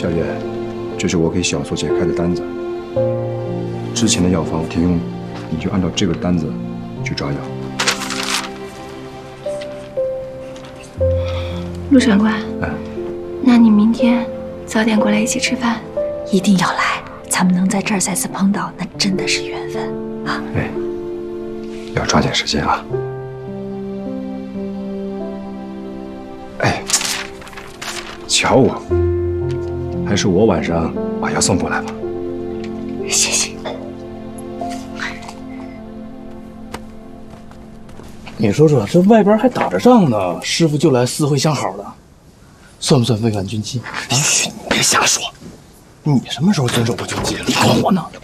小叶，这是我给小苏解开的单子，之前的药方我提供，你就按照这个单子去抓药。 陆长官，那你明天早点过来一起吃饭， 一定要来。咱们能在这儿再次碰到，那真的是缘分啊！ 哎，要抓紧时间啊！哎，瞧我，还是我晚上把药送过来吧。 谢谢。 你说说，这外边还打着仗呢，师傅就来私会相好的，算不算违反军纪？ 嘘，你别瞎说。你什么时候遵守过军纪了？ 你管我呢？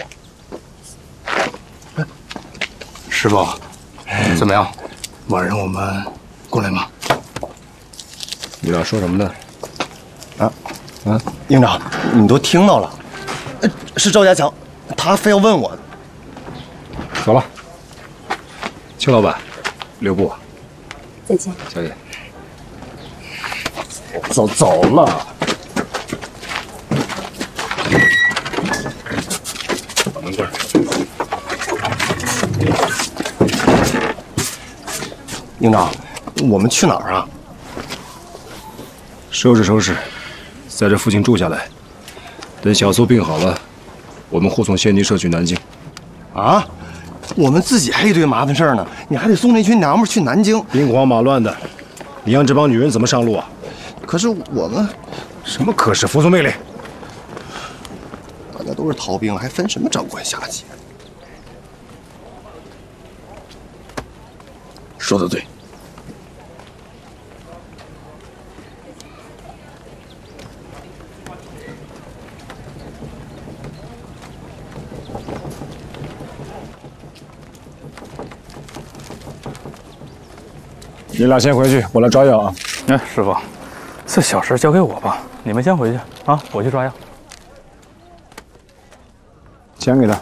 师傅，怎么样？晚上我们过来吗？ 你俩说什么呢？ 营长，你都听到了，是赵家强，他非要问我。 走了，邱老板，留步。 再见， 小叶。 走了。把门关上。 营长，我们去哪儿啊？ 收拾收拾，在这附近住下来。等小苏病好了，我们护送仙尼社去南京。 啊？我们自己还一堆麻烦事儿呢，你还得送那群娘们去南京， 兵荒马乱的，你让这帮女人怎么上路啊？ 可是我们什么可是服从命令？ 大家都是逃兵，还分什么长官下级？ 说得对。 你俩先回去，我来抓药啊。 哎，师傅，这小事交给我吧，你们先回去啊，我去抓药。 钱给他。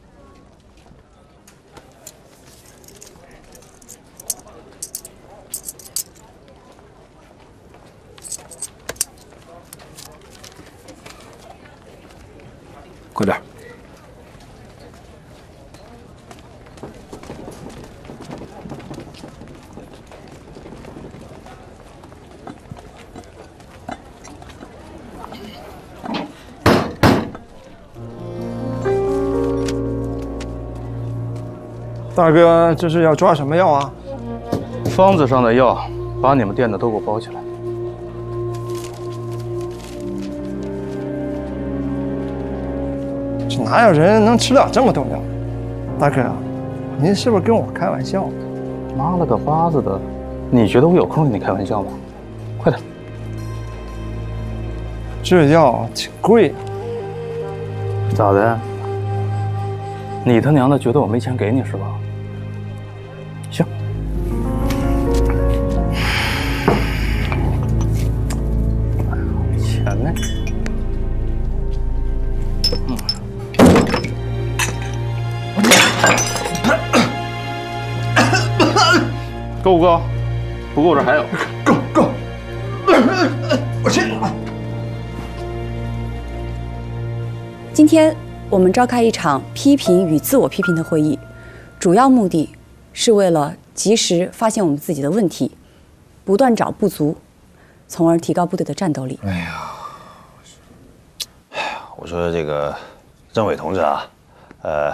快点。 大哥，这是要抓什么药啊？ 方子上的药，把你们店的都给我包起来。 这哪有人能吃了这么多药？大哥，您是不是跟我开玩笑？ 妈了个巴子的，你觉得我有空跟你开玩笑吗？快点！ 这药挺贵， 咋的？你他娘的觉得我没钱给你是吧？行。钱呢？够不够？不够，这还有。 够。我去。 今天我们召开一场批评与自我批评的会议，主要目的是为了及时发现我们自己的问题，不断找不足，从而提高部队的战斗力。 哎呀，我说这个政委同志啊，